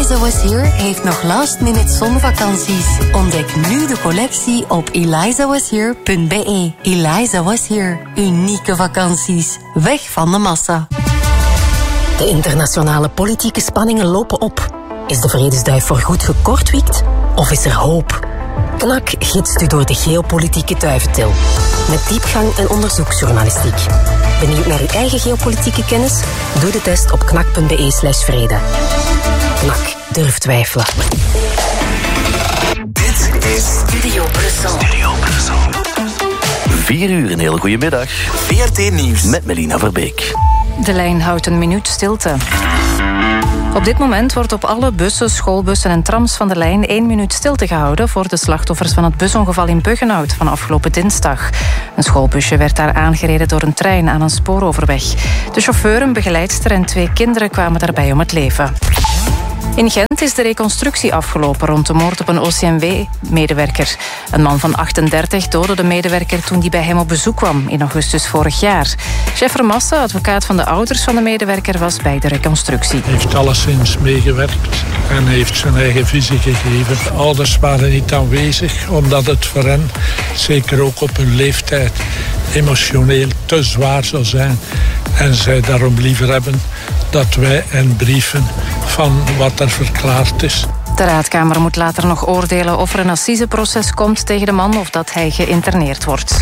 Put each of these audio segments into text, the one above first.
Eliza Was Here heeft nog last-minute zonvakanties. Ontdek nu de collectie op elizawashere.be. Eliza Was Here. Unieke vakanties. Weg van de massa. De internationale politieke spanningen lopen op. Is de vredesduif voorgoed gekortwiekt? Of is er hoop? KNAK gidst u door de geopolitieke duiventil. Met diepgang en onderzoeksjournalistiek. Benieuwd naar uw eigen geopolitieke kennis? Doe de test op knak.be/vrede. KNAK, durf twijfelen. Dit is Studio Brussel. 4 uur, een hele goede middag. VRT Nieuws met Melina Verbeek. De lijn houdt een minuut stilte. Op dit moment wordt op alle bussen, schoolbussen en trams van de lijn 1 minuut stilte gehouden voor de slachtoffers van het busongeval in Buggenhout van afgelopen dinsdag. Een schoolbusje werd daar aangereden door een trein aan een spooroverweg. De chauffeur, een begeleidster en 2 kinderen kwamen daarbij om het leven. In Gent is de reconstructie afgelopen rond de moord op een OCMW-medewerker. Een man van 38 doodde de medewerker toen die bij hem op bezoek kwam in augustus vorig jaar. Chef Vermassen, advocaat van de ouders van de medewerker, was bij de reconstructie. Hij heeft alleszins meegewerkt en heeft zijn eigen visie gegeven. De ouders waren niet aanwezig omdat het voor hen, zeker ook op hun leeftijd, emotioneel te zwaar zou zijn. En zij daarom liever hebben dat wij hen brieven van wat er verklaard is. De Raadkamer moet later nog oordelen of er een assiseproces komt tegen de man of dat hij geïnterneerd wordt.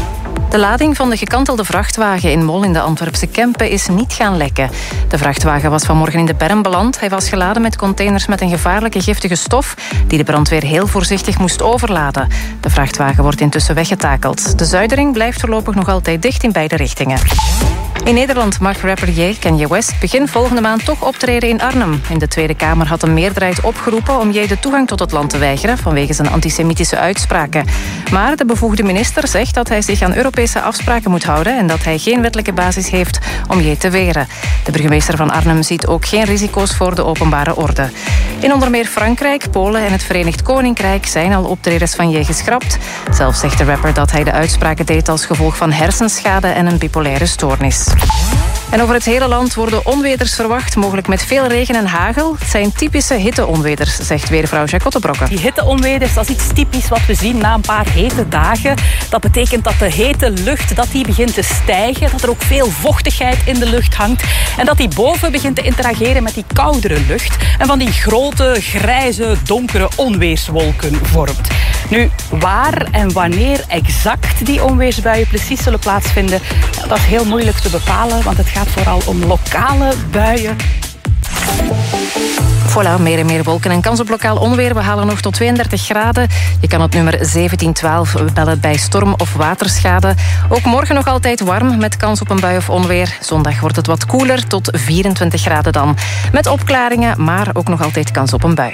De lading van de gekantelde vrachtwagen in Mol in de Antwerpse Kempen is niet gaan lekken. De vrachtwagen was vanmorgen in de berm beland. Hij was geladen met containers met een gevaarlijke giftige stof die de brandweer heel voorzichtig moest overladen. De vrachtwagen wordt intussen weggetakeld. De Zuidering blijft voorlopig nog altijd dicht in beide richtingen. In Nederland mag rapper Ye, Kanye West, begin volgende maand toch optreden in Arnhem. In de Tweede Kamer had een meerderheid opgeroepen om Ye de toegang tot het land te weigeren vanwege zijn antisemitische uitspraken. Maar de bevoegde minister zegt dat hij zich aan Europese afspraken moet houden en dat hij geen wettelijke basis heeft om Ye te weren. De burgemeester van Arnhem ziet ook geen risico's voor de openbare orde. In onder meer Frankrijk, Polen en het Verenigd Koninkrijk zijn al optredens van Ye geschrapt. Zelf zegt de rapper dat hij de uitspraken deed als gevolg van hersenschade en een bipolaire stoornis. En over het hele land worden onweders verwacht, mogelijk met veel regen en hagel. Het zijn typische hitteonweders, zegt weervrouw Jacqueline Brokke. Die hitteonweders, dat is iets typisch wat we zien na een paar hete dagen. Dat betekent dat de hete lucht die begint te stijgen, dat er ook veel vochtigheid in de lucht hangt en dat die boven begint te interageren met die koudere lucht en van die grote, grijze, donkere onweerswolken vormt. Nu, waar en wanneer exact die onweersbuien precies zullen plaatsvinden, dat is heel moeilijk te bepalen, want het gaat vooral om lokale buien. Voilà, meer en meer wolken en kans op lokaal onweer. We halen nog tot 32 graden. Je kan het nummer 1712 bellen bij storm- of waterschade. Ook morgen nog altijd warm, met kans op een bui of onweer. Zondag wordt het wat koeler, tot 24 graden dan. Met opklaringen, maar ook nog altijd kans op een bui.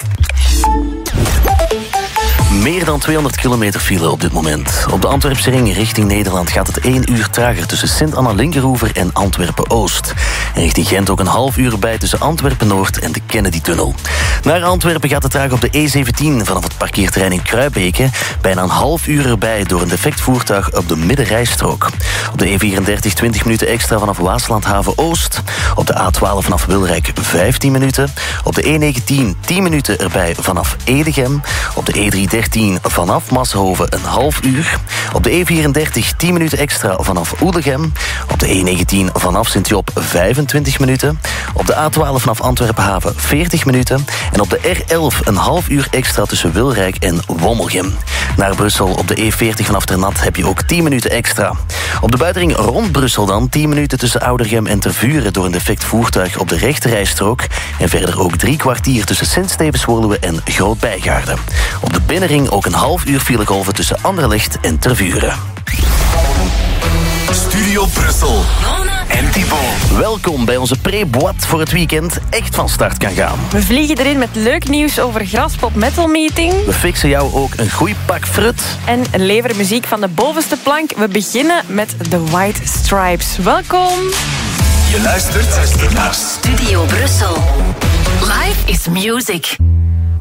Meer dan 200 kilometer file op dit moment. Op de Antwerpse ring richting Nederland gaat het 1 uur trager tussen Sint-Anna-Linkeroever en Antwerpen-Oost. En richting Gent ook een half uur bij tussen Antwerpen-Noord en de Kennedy-tunnel. Naar Antwerpen gaat het traag op de E17 vanaf het parkeerterrein in Kruibeke. Bijna een half uur erbij door een defect voertuig op de middenrijstrook. Op de E34 20 minuten extra vanaf Waaslandhaven-Oost. Op de A12 vanaf Wilrijk 15 minuten. Op de E19 10 minuten erbij vanaf Edegem. Op de E313 vanaf Mashoven een half uur. Op de E34 10 minuten extra vanaf Oedegem. Op de E19 vanaf Sint-Job 25 minuten. Op de A12 vanaf Antwerpenhaven 40 minuten. En op de R11 een half uur extra tussen Wilrijk en Wommelgem. Naar Brussel op de E40 vanaf Ternat heb je ook 10 minuten extra. Op de buitenring rond Brussel dan 10 minuten tussen Oudergem en Tervuren door een defect voertuig op de rechterrijstrook. En verder ook 3 kwartier tussen Sint-Stevens-Woluwe en Groot-Bijgaarden. Op de binnenring ook een half uur filegolven tussen Anderlecht en Tervuren. Studio Brussel en Thibaut. Welkom bij onze pre-boîte voor het weekend echt van start kan gaan. We vliegen erin met leuk nieuws over Graspop Metal Meeting. We fixen jou ook een goed pak fruit. En leveren muziek van de bovenste plank. We beginnen met The White Stripes. Welkom. Je luistert naar Studio Brussel. Live is music.